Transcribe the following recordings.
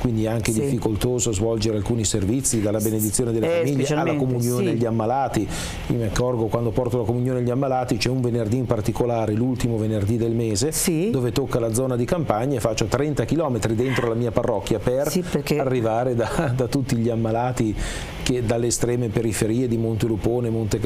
quindi è anche difficoltoso svolgere alcuni servizi, dalla benedizione delle famiglie alla comunione agli ammalati. Io mi accorgo quando porto la comunione agli ammalati c'è un venerdì in particolare, l'ultimo venerdì del mese, dove tocca la zona di campagna e faccio 30 km dentro la mia parrocchia per arrivare da tutti gli ammalati che dalle estreme periferie di Montelupone, Monte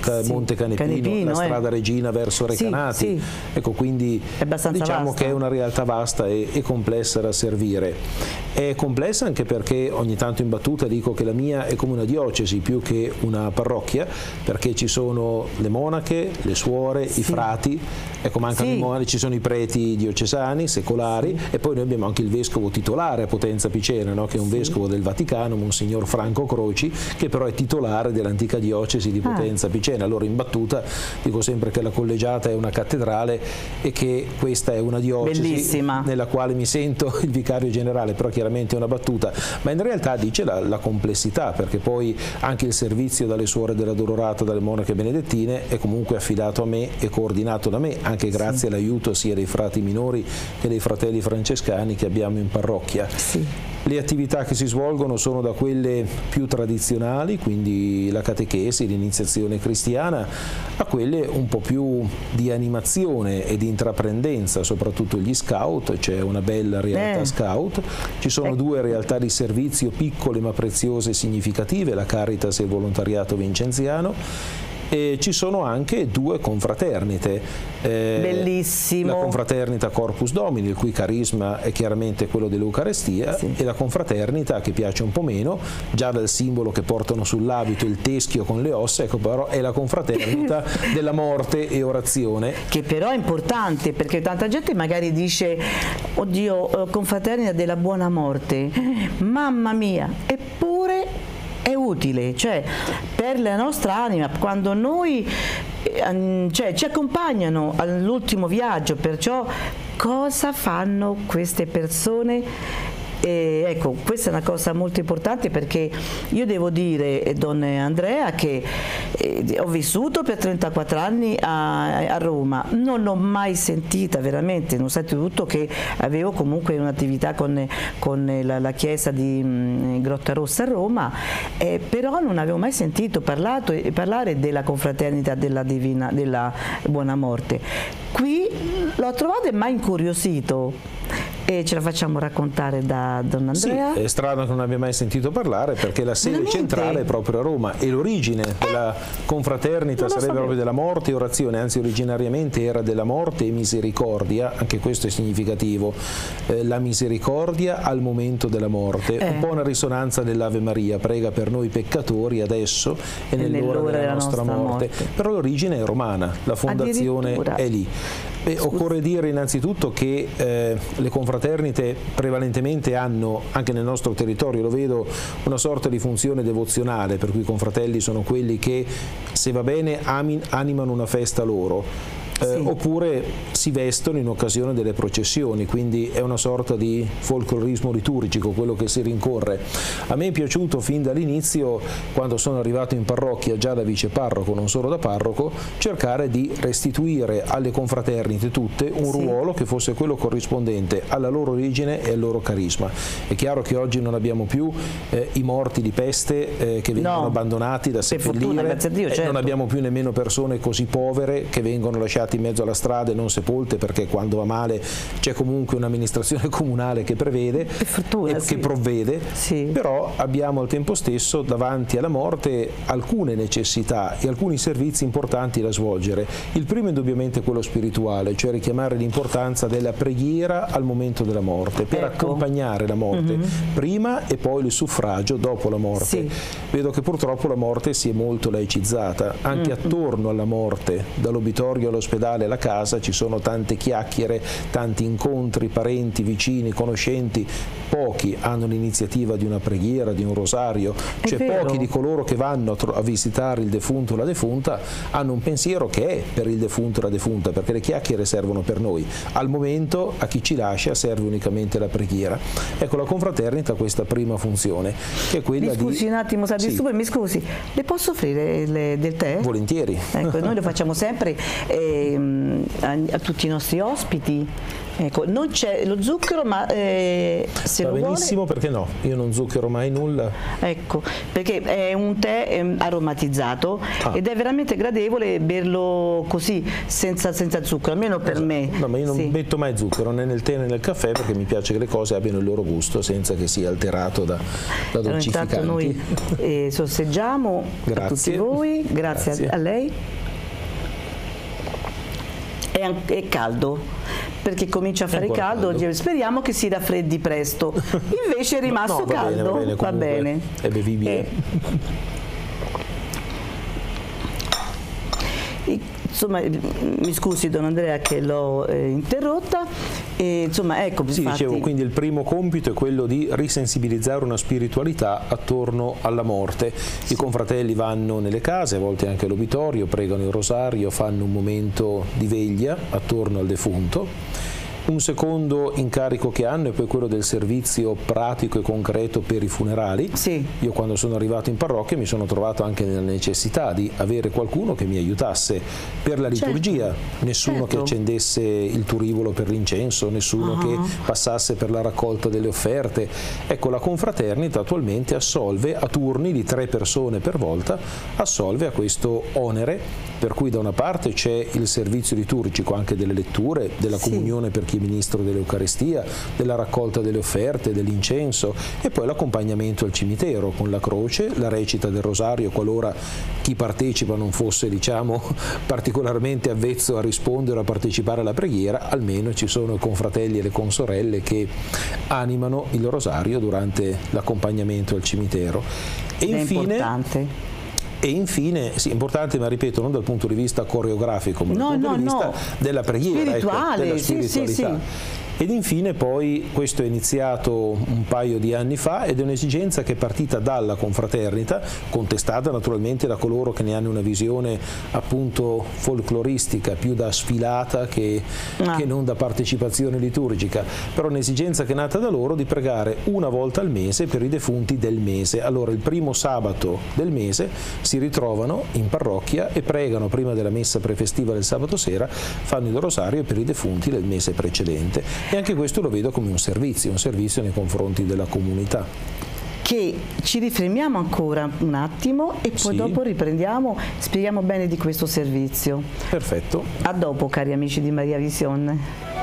Canepino, la strada Regina verso Recanati. Ecco, quindi diciamo che è una realtà vasta e complessa da servire. È complessa anche perché ogni tanto in battuta dico che la mia è come una diocesi più che una parrocchia, perché ci sono le monache, le suore, i frati, ecco, mancano i monaci, ci sono i preti diocesani, secolari, e poi noi abbiamo anche il vescovo titolare a Potenza Picena, no? Che è un vescovo del Vaticano, Monsignor Franco Croci, che però è titolare dell'antica diocesi di Potenza Picena. Allora in battuta dico sempre che la collegiata è una cattedrale e che questa è una diocesi nella quale mi sento il vicario generale, però chiaramente è una battuta, ma in realtà dice la complessità, perché poi anche il servizio dalle suore della Dolorata, dalle monache benedettine è comunque affidato a me e coordinato da me, anche grazie all'aiuto sia dei frati minori che dei fratelli francescani che abbiamo in parrocchia. Le attività che si svolgono sono da quelle più tradizionali, quindi la catechesi, l'iniziazione cristiana, a quelle un po' più di animazione e di intraprendenza, soprattutto gli scout. C'è una bella realtà scout, ci sono due realtà di servizio piccole ma preziose e significative, la Caritas e il volontariato vincenziano. E ci sono anche due confraternite, bellissimo, la confraternita Corpus Domini, il cui carisma è chiaramente quello dell'Eucarestia, e la confraternita che piace un po' meno, già dal simbolo che portano sull'abito, il teschio con le ossa, ecco, però è la confraternita della morte e orazione. Che però è importante, perché tanta gente magari dice, oddio, confraternita della buona morte, mamma mia, eppure è utile, cioè per la nostra anima, quando noi ci accompagnano all'ultimo viaggio, perciò cosa fanno queste persone? Ecco, questa è una cosa molto importante, perché io devo dire, don Andrea, che ho vissuto per 34 anni a Roma, non ho mai sentita veramente, nonostante tutto che avevo comunque un'attività con la chiesa di Grottarossa a Roma, però non avevo mai sentito parlare della confraternita della Buona Morte. Qui l'ho trovato e mi ha incuriosito. E ce la facciamo raccontare da don Andrea? Sì, è strano che non abbia mai sentito parlare, perché la sede centrale è proprio a Roma e l'origine della confraternita sarebbe proprio della morte e orazione, anzi originariamente era della morte e misericordia, anche questo è significativo, la misericordia al momento della morte, un po' una risonanza dell'Ave Maria, prega per noi peccatori adesso e nell'ora della nostra morte. Però l'origine è romana, la fondazione è lì. Occorre dire innanzitutto che le confraternite prevalentemente hanno, anche nel nostro territorio lo vedo, una sorta di funzione devozionale, per cui i confratelli sono quelli che, se va bene, animano una festa loro. Oppure si vestono in occasione delle processioni, quindi è una sorta di folclorismo liturgico quello che si rincorre. A me è piaciuto fin dall'inizio, quando sono arrivato in parrocchia già da viceparroco, non solo da parroco, cercare di restituire alle confraternite tutte un ruolo che fosse quello corrispondente alla loro origine e al loro carisma. È chiaro che oggi non abbiamo più i morti di peste che vengono abbandonati da seppellire, non abbiamo più nemmeno persone così povere che vengono lasciate in mezzo alla strada e non sepolte, perché quando va male c'è comunque un'amministrazione comunale che prevede e che provvede, però abbiamo al tempo stesso davanti alla morte alcune necessità e alcuni servizi importanti da svolgere. Il primo indubbiamente quello spirituale, cioè richiamare l'importanza della preghiera al momento della morte, per accompagnare la morte prima e poi il suffragio dopo la morte. Vedo che purtroppo la morte si è molto laicizzata, anche attorno alla morte, dall'obitorio all'ospedale alla casa ci sono tante chiacchiere, tanti incontri, parenti, vicini, conoscenti. Pochi hanno l'iniziativa di una preghiera, di un rosario, cioè pochi di coloro che vanno a visitare il defunto o la defunta hanno un pensiero che è per il defunto o la defunta, perché le chiacchiere servono per noi, al momento a chi ci lascia serve unicamente la preghiera. Ecco, la confraternita ha questa prima funzione, che è quella di... Mi scusi un attimo, mi scusi, le posso offrire del tè? Volentieri. Ecco, noi lo facciamo sempre, a tutti i nostri ospiti. Ecco, non c'è lo zucchero, ma se va lo benissimo, vuole, perché no? Io non zucchero mai nulla. ecco, perché è un tè aromatizzato ed è veramente gradevole berlo così, senza zucchero, almeno per me. No, ma io non Sì. metto mai zucchero né nel tè né nel caffè, perché mi piace che le cose abbiano il loro gusto senza che sia alterato da Allora, dolcificanti. intanto noi sorseggiamo a Grazie. tutti voi, grazie. A lei. È caldo, perché comincia a fare ancora caldo, caldo. Speriamo che si raffreddi presto. Invece è rimasto No, va bene, caldo, va bene, va comunque bene. è bevibile. Insomma, mi scusi Don Andrea che l'ho interrotta, e, insomma, ecco, Sì, infatti, dicevo, quindi il primo compito è quello di risensibilizzare una spiritualità attorno alla morte. I confratelli vanno nelle case, a volte anche all'obitorio, pregano il rosario, fanno un momento di veglia attorno al defunto. Un secondo incarico che hanno è poi quello del servizio pratico e concreto per i funerali. Sì. Io quando sono arrivato in parrocchia mi sono trovato anche nella necessità di avere qualcuno che mi aiutasse per la liturgia, nessuno certo. che accendesse il turivolo per l'incenso, nessuno che passasse per la raccolta delle offerte. Ecco, la confraternita attualmente assolve a turni di 3 persone per volta, assolve a questo onere, per cui da una parte c'è il servizio liturgico anche delle letture, della comunione per chi è ministro dell'Eucaristia, della raccolta delle offerte, dell'incenso, e poi l'accompagnamento al cimitero con la croce, la recita del rosario qualora chi partecipa non fosse, diciamo, particolarmente avvezzo a rispondere o a partecipare alla preghiera, almeno ci sono i confratelli e le consorelle che animano il rosario durante l'accompagnamento al cimitero. E è infine, importante. E infine, sì, importante, ma ripeto, non dal punto di vista coreografico, ma dal punto di vista della preghiera, spirituale, della sì, spiritualità. sì. Ed infine poi, questo è iniziato un paio di anni fa ed è un'esigenza che è partita dalla confraternita, contestata naturalmente da coloro che ne hanno una visione appunto folcloristica, più da sfilata che non da partecipazione liturgica, però un'esigenza che è nata da loro di pregare una volta al mese per i defunti del mese. Allora il primo sabato del mese si ritrovano in parrocchia e pregano prima della messa prefestiva del sabato sera, fanno il rosario per i defunti del mese precedente. E anche questo lo vedo come un servizio nei confronti della comunità. Che ci rifermiamo ancora un attimo e poi dopo riprendiamo, spieghiamo bene di questo servizio. Perfetto. A dopo, cari amici di Maria Vision.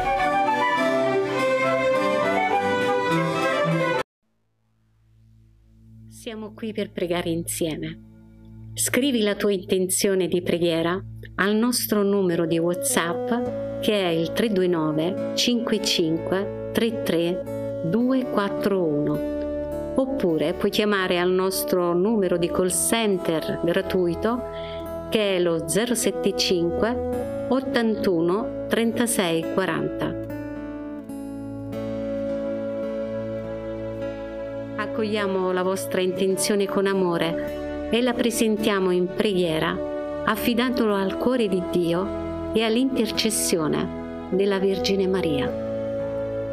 Siamo qui per pregare insieme. Scrivi la tua intenzione di preghiera al nostro numero di WhatsApp, che è il 329 55 33 241, oppure puoi chiamare al nostro numero di call center gratuito, che è lo 075 81 36 40. Accogliamo la vostra intenzione con amore e la presentiamo in preghiera, affidandolo al cuore di Dio e all'intercessione della Vergine Maria.